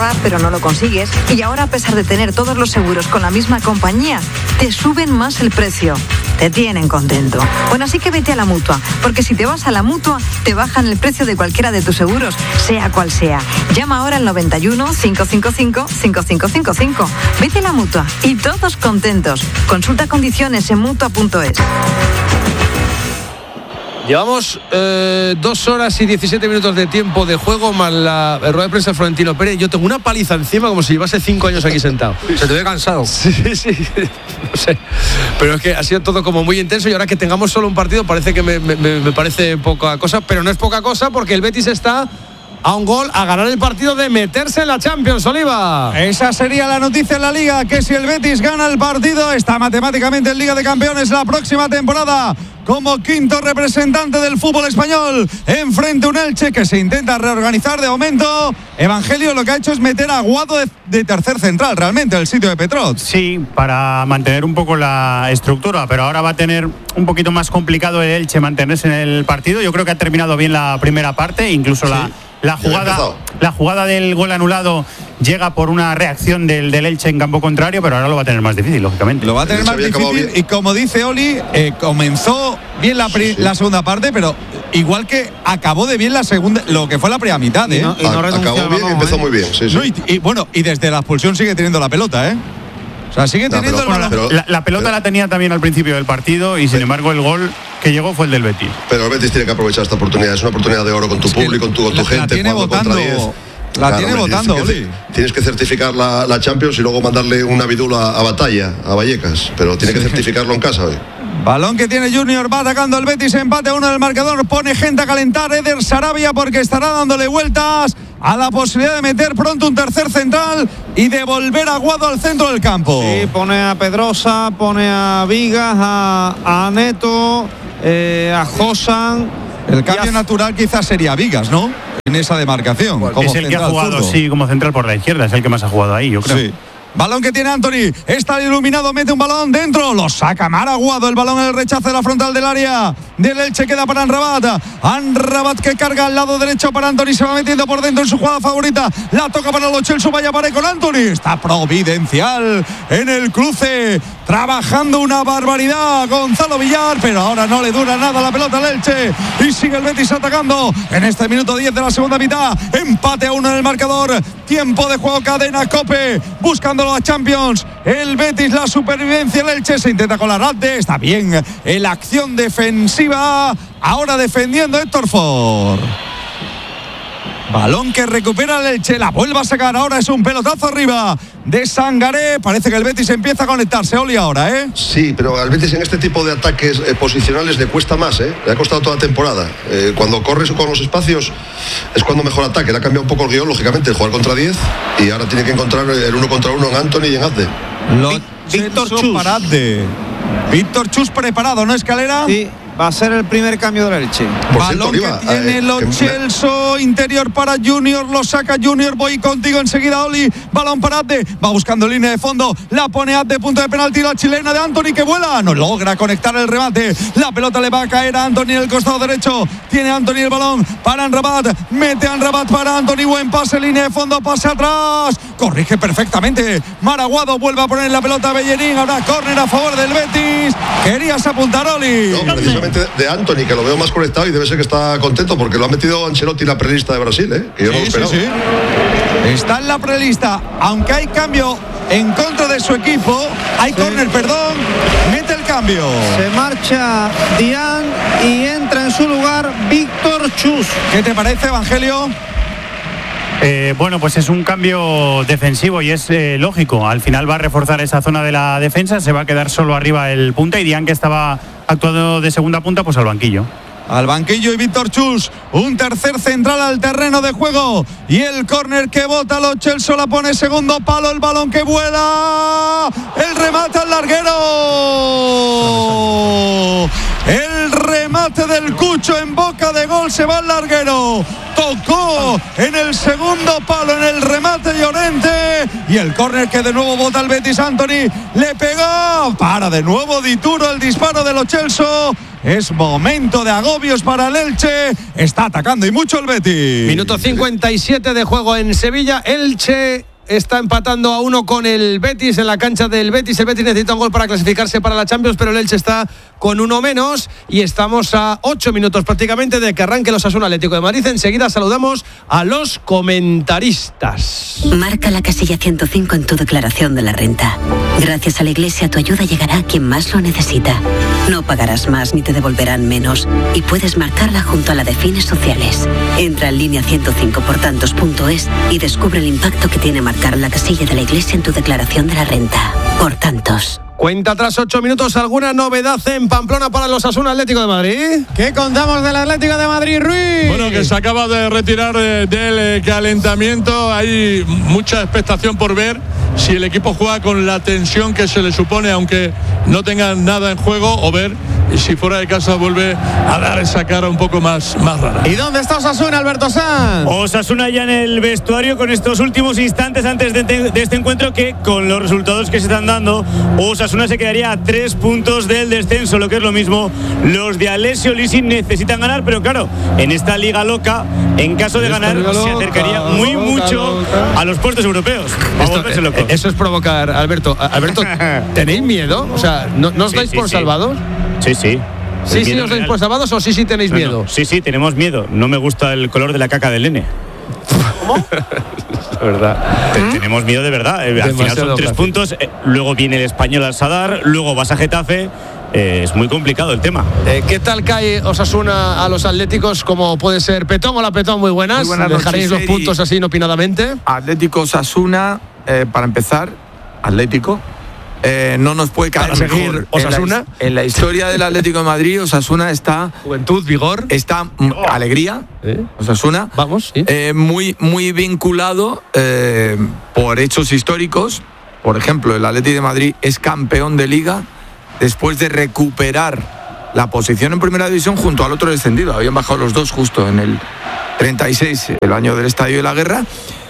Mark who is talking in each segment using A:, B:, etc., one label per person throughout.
A: pero no lo consigues, y ahora, a pesar de tener todos los seguros con la misma compañía, te suben más el precio. Te tienen contento. Bueno, así que vete a la Mutua, porque si te vas a la Mutua, te bajan el precio de cualquiera de tus seguros, sea cual sea. Llama ahora al 91 555 5555. Vete a la Mutua y todos contentos. Consulta condiciones en Mutua.es.
B: Llevamos 2 horas y 17 minutos de tiempo de juego más la rueda de prensa de Florentino Pérez. Yo tengo una paliza encima como si llevase 5 años aquí sentado.
C: Se te ve cansado.
B: Sí, no sé. Pero es que ha sido todo como muy intenso y ahora que tengamos solo un partido parece que me parece poca cosa, pero no es poca cosa porque el Betis está a un gol a ganar el partido de meterse en la Champions, Oliva.
D: Esa sería la noticia en la Liga, que si el Betis gana el partido está matemáticamente en Liga de Campeones la próxima temporada, como quinto representante del fútbol español, enfrente a un Elche que se intenta reorganizar de momento. Evangelio lo que ha hecho es meter a Aguado de tercer central, realmente, el sitio de Petrot.
E: Sí, para mantener un poco la estructura, pero ahora va a tener un poquito más complicado el Elche mantenerse en el partido. Yo creo que ha terminado bien la primera parte, incluso la jugada del gol anulado llega por una reacción del Elche en campo contrario, pero ahora lo va a tener más difícil, lógicamente.
D: Lo va a tener más difícil y como dice Oli, comenzó bien la segunda parte, pero igual que acabó de bien la segunda, lo que fue la primera mitad, ¿eh?
F: Acabó bien y empezó muy bien, sí.
D: No, y desde la expulsión sigue teniendo la pelota, ¿eh? O sea, sigue teniendo
E: la pelota la tenía también al principio del partido y sin embargo el gol que llegó fue el del Betis.
F: Pero el Betis tiene que aprovechar esta oportunidad, es una oportunidad de oro con tu público, con tu gente,
D: la tiene votando,
F: Tienes que certificar la Champions y luego mandarle una bidula a Batalla, a Vallecas, pero tiene que certificarlo en casa hoy.
D: Balón que tiene Junior, va atacando el Betis, empate a 1 del marcador, pone gente a calentar Eder Sarabia porque estará dándole vueltas a la posibilidad de meter pronto un tercer central y de volver a Aguado al centro del campo.
G: Sí, pone a Pedrosa, pone a Vigas, a Neto, a Josan.
D: El cambio natural quizás sería Vigas, ¿no? En esa demarcación.
E: Bueno, como es el que ha jugado, sí, como central por la izquierda, es el que más ha jugado ahí, yo creo.
D: Sí. Balón que tiene Anthony, está iluminado, mete un balón dentro, lo saca Maraguado, el balón en el rechazo de la frontal del área del Elche, queda para Anrabat que carga al lado derecho para Anthony, se va metiendo por dentro en su jugada favorita, la toca para Lo Celso, vaya pared con Anthony, está providencial en el cruce, trabajando una barbaridad Gonzalo Villar, pero ahora no le dura nada la pelota al Elche y sigue el Betis atacando en este minuto 10 de la segunda mitad, empate a 1 en el marcador, tiempo de juego, cadena COPE, buscando a Champions, el Betis, la supervivencia, el Elche se intenta colar Adde, está bien en la acción defensiva, ahora defendiendo Héctor Ford. Balón que recupera el Elche, la vuelve a sacar, ahora es un pelotazo arriba de Sangaré, parece que el Betis empieza a conectarse, Oli, ahora, ¿eh?
F: Sí, pero al Betis en este tipo de ataques posicionales le cuesta más, ¿eh? Le ha costado toda la temporada. Cuando corres con los espacios es cuando mejor ataque, le ha cambiado un poco el guión, lógicamente, el jugar contra 10 y ahora tiene que encontrar el 1 contra 1 en Anthony y en Adde.
D: Víctor Chus para Adde. Víctor Chus preparado, ¿no, Escalera?
G: Sí. Va a ser el primer cambio del Elche.
D: Balón que tiene Lo Celso, interior para Junior, lo saca Junior, voy contigo enseguida, Oli. Balón para Adde, va buscando línea de fondo, la pone Adde, punto de penalti, la chilena de Anthony que vuela, no logra conectar el remate, la pelota le va a caer a Anthony en el costado derecho, tiene Anthony el balón para Anrabat, mete Anrabat para Anthony, buen pase, línea de fondo, pase atrás, corrige perfectamente, Maraguado vuelve a poner la pelota a Bellerín, ahora córner a favor del Betis, querías apuntar, Oli.
F: No, precisamente de Anthony, que lo veo más conectado y debe ser que está contento porque lo ha metido Ancelotti en la prelista de Brasil, que yo no lo esperaba.
D: Sí. Está en la prelista, aunque hay cambio en contra de su equipo, hay córner, mete el cambio.
G: Se marcha Dian y entra en su lugar Víctor Chus.
D: ¿Qué te parece, Evangelio?
E: Bueno, pues es un cambio defensivo y es lógico. Al final va a reforzar esa zona de la defensa, se va a quedar solo arriba el punta y Dian, que estaba actuando de segunda punta, pues al banquillo.
D: Al banquillo y Víctor Chus, un tercer central al terreno de juego y el córner que bota Lo Celso, la pone segundo palo, el balón que vuela, el remate al larguero, el remate del Cucho en boca de gol, se va al larguero, tocó en el segundo palo, en el remate Llorente y el córner que de nuevo bota el Betis, Anthony le pegó, para de nuevo Dituro, el disparo de Lo Celso, Es momento de agobios para el Elche. Está atacando y mucho el Betis.
B: Minuto 57 de juego en Sevilla. Elche está empatando a 1 con el Betis en la cancha del Betis. El Betis necesita un gol para clasificarse para la Champions, pero el Elche está con 1 menos y estamos a 8 minutos prácticamente de que arranque el Osasuna Atlético de Madrid. Enseguida saludamos a los comentaristas.
C: Marca la casilla 105 en tu declaración de la renta. Gracias a la Iglesia, tu ayuda llegará a quien más lo necesita. No pagarás más ni te devolverán menos y puedes marcarla junto a la de fines sociales. Entra en línea 105portantos.es y descubre el impacto que tiene marcar la casilla de la Iglesia en tu declaración de la renta. Por tantos.
B: Cuenta tras 8 minutos. ¿Alguna novedad en Pamplona para el Osasuna Atlético de Madrid?
G: ¿Qué contamos del Atlético de Madrid, Ruiz?
H: Bueno, que se acaba de retirar del calentamiento. Hay mucha expectación por ver si el equipo juega con la tensión que se le supone, aunque no tengan nada en juego, o ver si fuera de casa vuelve a dar esa cara un poco más rara.
G: ¿Y dónde está Osasuna, Alberto Sanz?
I: Osasuna ya en el vestuario con estos últimos instantes antes de este encuentro, que con los resultados que se están dando, Osasuna se quedaría a 3 puntos del descenso, lo que es lo mismo. Los de Alessio Lisi necesitan ganar, pero claro, en esta liga loca, en caso de ganar, se acercaría mucho a los puestos europeos.
B: Eso es provocar, Alberto. Alberto, ¿tenéis miedo? O sea, ¿no os dais por salvados?
I: Sí.
B: ¿Sí os dais por salvados o sí tenéis miedo?
I: No. Sí, tenemos miedo. No me gusta el color de la caca del nene.
B: ¿Cómo? La verdad.
I: Tenemos miedo de verdad. Al final son 3 puntos. Luego viene el Español al Sadar. Luego vas a Getafe. Es muy complicado el tema.
B: ¿Qué tal cae Osasuna a los atléticos? Como puede ser Petón. Hola, Petón, muy buenas. ¿Dejaréis los puntos así inopinadamente?
J: Atlético Osasuna, para empezar, Atlético. No nos puede caer mejor.
B: Osasuna.
J: En la historia del Atlético de Madrid, Osasuna está...
B: Juventud, vigor.
J: Está alegría. Osasuna.
B: Vamos. ¿Sí?
J: Muy vinculado por hechos históricos. Por ejemplo, el Atlético de Madrid es campeón de Liga después de recuperar la posición en Primera División junto al otro descendido. Habían bajado los dos justo en el 36, el año del Estadio de la Guerra.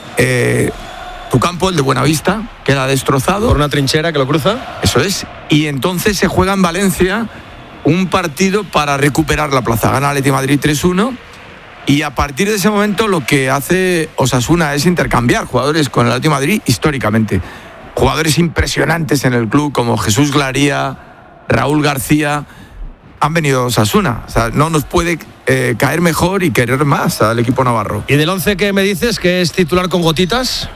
J: Tu campo, el de Buenavista, queda destrozado.
B: Por una trinchera que lo cruza.
J: Eso es. Y entonces se juega en Valencia un partido para recuperar la plaza. Gana el Atlético de Madrid 3-1. Y a partir de ese momento lo que hace Osasuna es intercambiar jugadores con el Atlético de Madrid históricamente. Jugadores impresionantes en el club como Jesús Glaría, Raúl García, han venido a Osasuna. O sea, no nos puede caer mejor y querer más al equipo navarro.
B: ¿Y del 11 que me dices que es titular con gotitas?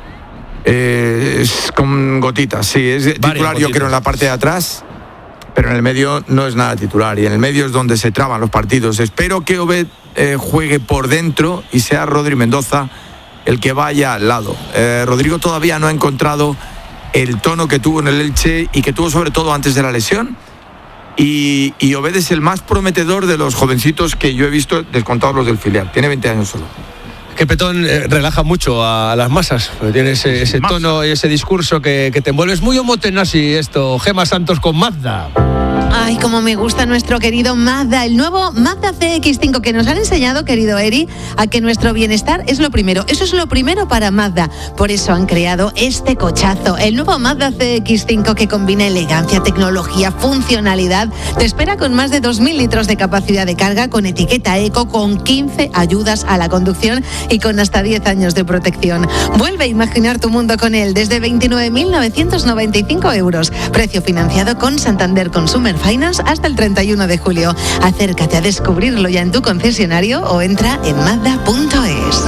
J: Es con gotitas, sí. Es titular, yo creo, en la parte de atrás, pero en el medio no es nada titular. Y en el medio es donde se traban los partidos. Espero que Obed juegue por dentro y sea Rodri Mendoza el que vaya al lado. Rodrigo todavía no ha encontrado el tono que tuvo en el Elche y que tuvo sobre todo antes de la lesión. Y Obed es el más prometedor de los jovencitos que yo he visto, descontados los del filial. Tiene 20 años solo.
B: Que Petón relaja mucho a las masas. Tiene ese tono y ese discurso que te envuelves. Muy homotenasi esto. Gema Santos con Mazda.
K: Ay, como me gusta nuestro querido Mazda, el nuevo Mazda CX-5 que nos han enseñado, querido Eri, a que nuestro bienestar es lo primero. Eso es lo primero para Mazda. Por eso han creado este cochazo, el nuevo Mazda CX-5 que combina elegancia, tecnología, funcionalidad. Te espera con más de 2.000 litros de capacidad de carga, con etiqueta eco, con 15 ayudas a la conducción y con hasta 10 años de protección. Vuelve a imaginar tu mundo con él desde 29.995 euros. Precio financiado con Santander Consumer Finance hasta el 31 de julio. Acércate a descubrirlo ya en tu concesionario o entra en mazda.es.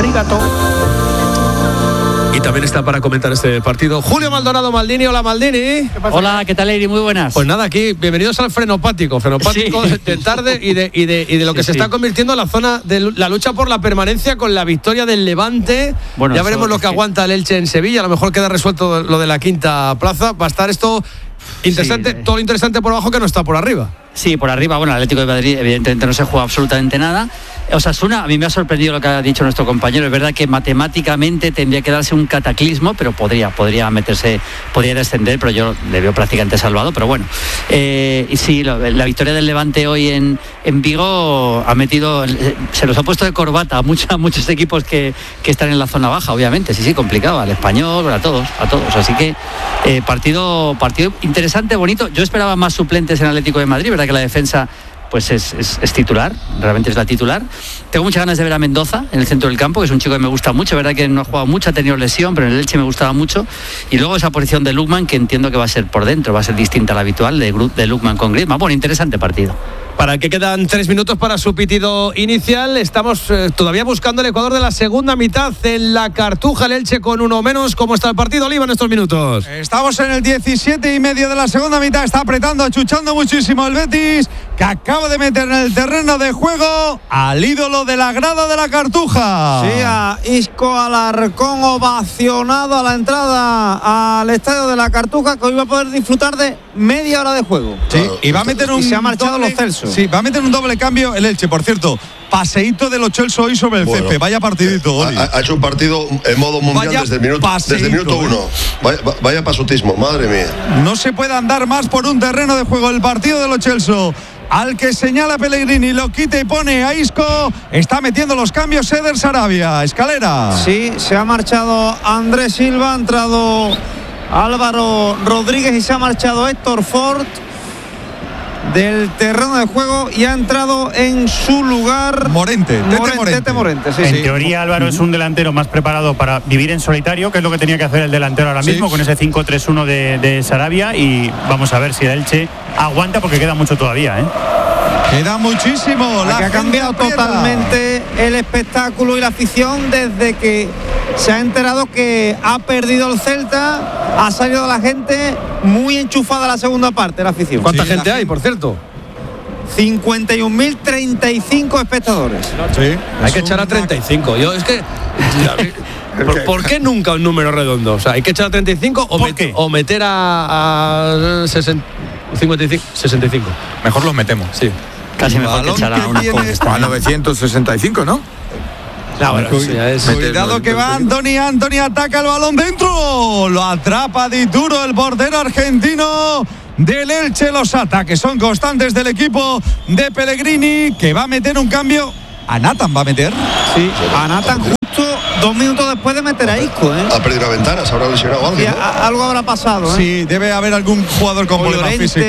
B: Y también está para comentar este partido Julio Maldonado Maldini. Hola, Maldini.
L: Hola, ¿qué tal, Eri? Muy buenas.
B: Pues nada, aquí, bienvenidos al frenopático sí. de tarde y de lo que se está convirtiendo en la zona de la lucha por la permanencia con la victoria del Levante. Bueno, ya veremos lo que aguanta el Elche en Sevilla. A lo mejor queda resuelto lo de la quinta plaza. Va a estar esto interesante, todo lo interesante por abajo que no está por arriba.
L: Sí, por arriba, bueno, el Atlético de Madrid evidentemente no se juega absolutamente nada. Osasuna, a mí me ha sorprendido lo que ha dicho nuestro compañero. Es verdad que matemáticamente tendría que darse un cataclismo, pero podría meterse, podría descender, pero yo le veo prácticamente salvado. Pero bueno, y sí, la victoria del Levante hoy en Vigo ha metido, se los ha puesto de corbata a muchos equipos que están en la zona baja, obviamente. Sí, complicado, al Español, a todos. Así que partido interesante, bonito. Yo esperaba más suplentes en Atlético de Madrid, verdad que la defensa pues es titular, realmente es la titular. Tengo muchas ganas de ver a Mendoza en el centro del campo, que es un chico que me gusta mucho, verdad que no ha jugado mucho, ha tenido lesión, pero en el Elche me gustaba mucho. Y luego esa posición de Lukman, que entiendo que va a ser por dentro, va a ser distinta a la habitual de Lukman con Griezmann. Bueno, interesante partido.
B: Para el que quedan 3 minutos para su pitido inicial, estamos todavía buscando el Ecuador de la segunda mitad en la Cartuja, el Elche con uno menos. ¿Cómo está el partido, Oliva, en estos minutos?
D: Estamos en el 17,5 de la segunda mitad, está apretando, achuchando muchísimo el Betis, que acaba de meter en el terreno de juego al ídolo de la grada de la Cartuja.
G: Sí, a Isco Alarcón, ovacionado a la entrada al estadio de la Cartuja, que hoy va a poder disfrutar de media hora de juego.
D: Sí, y va a meter un...
G: Y se ha marchado
D: doble,
G: Los Celso.
D: Sí, va a meter un doble cambio el Elche, por cierto. Paseíto de Los Celso hoy sobre el césped. Vaya partidito, Oli.
F: Ha hecho un partido en modo mundial desde el minuto 1. Vaya pasotismo, madre mía.
D: No se puede andar más por un terreno de juego. El partido de Los Celso, al que señala Pellegrini, lo quita y pone a Isco. Está metiendo los cambios Eder Sarabia. Escalera.
G: Sí, se ha marchado Andrés Silva, ha entrado Álvaro Rodríguez y se ha marchado Héctor Ford del terreno de juego y ha entrado en su lugar Tete Morente. Sí,
E: en teoría Álvaro es un delantero más preparado para vivir en solitario, que es lo que tenía que hacer el delantero ahora mismo, con ese 5-3-1 de Sarabia, y vamos a ver si el Elche aguanta, porque queda mucho todavía,
D: Queda muchísimo.
G: Que ha cambiado totalmente el espectáculo y la afición desde que se ha enterado que ha perdido el Celta. Ha salido la gente muy enchufada a la segunda parte, la afición.
B: ¿Cuánta gente hay, por cierto?
G: 51.035 espectadores.
B: Sí, hay que echar a 35. Yo es que ¿Por qué nunca un número redondo? O sea, hay que echar a 35 o meter a 55, 65.
J: Mejor los metemos.
B: Sí.
L: Casi mejor que echar a una
J: a 965, ¿no?
D: Cuidado que va Anthony ataca el balón dentro, lo atrapa Di Turo, el portero argentino del Elche. Los ataques son constantes del equipo de Pellegrini, que va a meter un cambio. A Nathan va a meter.
G: Sí, a Nathan justo 2 minutos después de meter a Isco.
F: Ha perdido la ventana, se habrá lesionado algo.
G: Algo habrá pasado.
D: Sí, debe haber algún jugador con problemas físicos.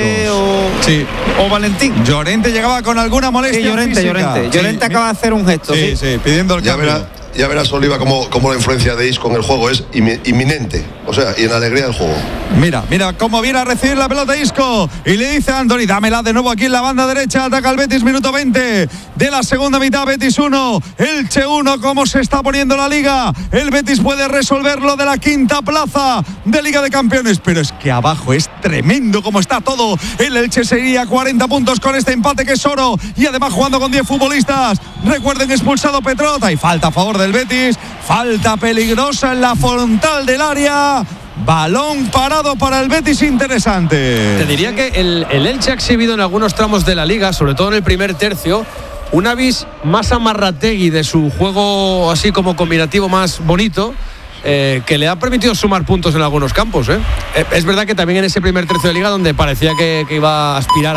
G: O Valentín.
D: Llorente llegaba con alguna molestia.
G: Llorente acaba de hacer un gesto.
D: Sí, pidiendo el cambio.
F: Ya verás, Oliva, cómo la influencia de Isco en el juego es inminente. O sea, y en la alegría del juego.
D: Mira cómo viene a recibir la pelota Isco. Y le dice a Anthony, dámela de nuevo aquí en la banda derecha. Ataca el Betis, minuto 20 de la segunda mitad. Betis 1, Elche 1. ¿Cómo se está poniendo la Liga? El Betis puede resolverlo de la quinta plaza de Liga de Campeones. Pero es que abajo es tremendo como está todo. El Elche sería 40 puntos con este empate, que es oro. Y además jugando con 10 futbolistas. Recuerden, expulsado Petrota y falta a favor del Betis. Falta peligrosa en la frontal del área. Balón parado para el Betis, interesante.
B: Te diría que el Elche ha exhibido en algunos tramos de la Liga, sobre todo en el primer tercio, una vis más amarrategui de su juego, así como combinativo, más bonito, que le ha permitido sumar puntos en algunos campos. Es verdad que también en ese primer tercio de Liga, donde parecía que iba a aspirar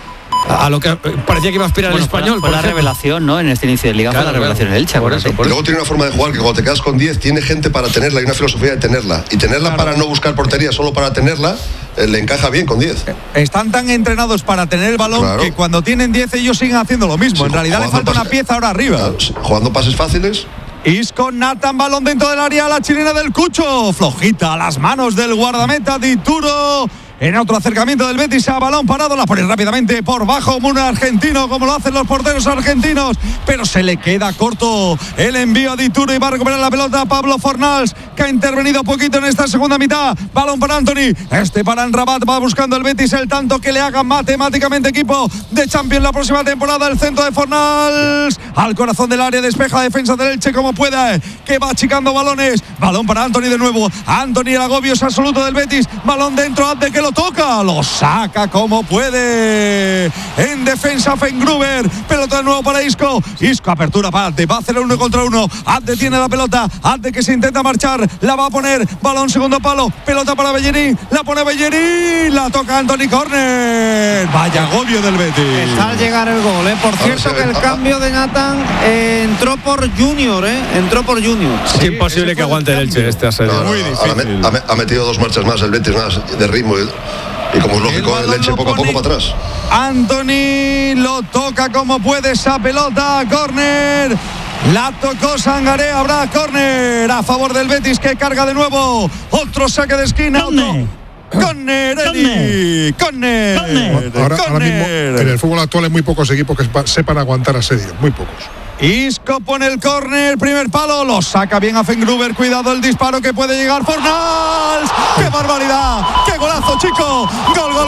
B: a lo que parecía que iba a aspirar el Español.
L: Fue la revelación, ¿no? En este inicio de Liga, fue la revelación en Elche.
F: Por eso. Luego tiene una forma de jugar que cuando te quedas con 10 tiene gente para tenerla y una filosofía de tenerla. Y tenerla para no buscar portería, solo para tenerla, le encaja bien con 10.
D: Están tan entrenados para tener el balón que cuando tienen 10 ellos siguen haciendo lo mismo. En realidad le falta una pieza ahora arriba.
F: Jugando pases fáciles.
D: Isco, Nathan, balón dentro del área, la chilena del Cucho. Flojita a las manos del guardameta Di Turo. En otro acercamiento del Betis a balón parado, la pone rápidamente por bajo un argentino, como lo hacen los porteros argentinos, pero se le queda corto el envío a Di Turo y va a recuperar la pelota Pablo Fornals, que ha intervenido poquito en esta segunda mitad. Balón para Anthony, para Rabat, va buscando el Betis el tanto que le haga matemáticamente equipo de Champions la próxima temporada. El centro de Fornals al corazón del área, despeja la defensa del Elche como pueda, que va achicando balones. Balón para Anthony de nuevo. Anthony, el agobio es absoluto del Betis. Balón dentro, Abde que lo toca, lo saca como puede. En defensa Fengruber, pelota de nuevo para Isco. Isco, apertura para Abde, va a hacer el 1 contra 1. Abde tiene la pelota, Abde que se intenta marchar, la va a poner, balón segundo palo, pelota para Bellerín, la pone Bellerín, la toca Anthony, córner. Vaya agobio del Betis.
G: Está al llegar el gol, Por cierto, que el cambio de Nathan entró por Junior, entró por Junior.
B: Es imposible que aguante el Elche este asedio.
F: Muy difícil. Ha metido 2 marchas más el Betis, más de ritmo. Y como es lógico, el Elche poco a poco para atrás.
D: Anthony lo toca como puede esa pelota. Córner. La tocó Sangaré. Habrá córner a favor del Betis, que carga de nuevo. Otro saque de esquina. Córner, Eddie. Córner.
M: Ahora mismo en el fútbol actual hay muy pocos equipos que sepan aguantar asedio. Muy pocos.
D: Isco pone el córner, primer palo, lo saca bien a Fengruber, cuidado el disparo que puede llegar Fornals. ¡Qué barbaridad! ¡Qué golazo, chico! ¡Gol, gol!